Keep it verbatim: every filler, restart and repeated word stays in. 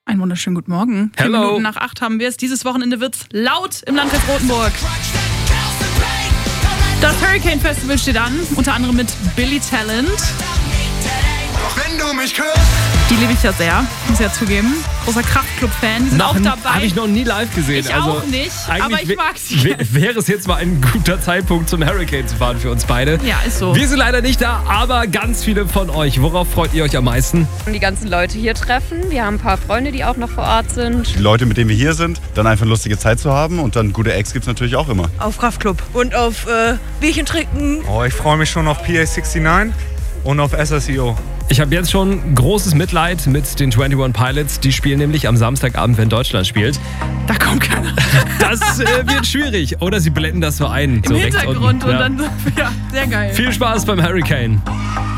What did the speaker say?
Einen wunderschönen guten Morgen. Vier Hello. Minuten nach acht haben wir es. Dieses Wochenende wird's laut im Landkreis Rotenburg. Das Hurricane Festival steht an, unter anderem mit Billy Talent. Wenn du mich küsst. Die liebe ich ja sehr, muss ich ja zugeben. Großer Kraftclub-Fan, die sind Noch auch n- dabei. Habe ich noch nie live gesehen. Ich also auch nicht, aber ich wär- mag sie. wär- Wäre es jetzt mal ein guter Zeitpunkt zum Hurricane zu fahren für uns beide. Ja, ist so. Wir sind leider nicht da, aber ganz viele von euch. Worauf freut ihr euch am meisten? Die ganzen Leute hier treffen. Wir haben ein paar Freunde, die auch noch vor Ort sind. Die Leute, mit denen wir hier sind, dann einfach eine lustige Zeit zu haben und dann gute Acts gibt es natürlich auch immer. Auf Kraftclub und auf äh, Bierchen trinken. Oh, ich freue mich schon auf P A neunundsechzig und auf S S E O. Ich habe jetzt schon großes Mitleid mit den einundzwanzig Pilots. Die spielen nämlich am Samstagabend, wenn Deutschland spielt. Da kommt keiner. Das äh, wird schwierig. Oder sie blenden das so ein. Im so rechts Hintergrund unten. und Ja. dann, ja, sehr geil. Viel Spaß beim Hurricane.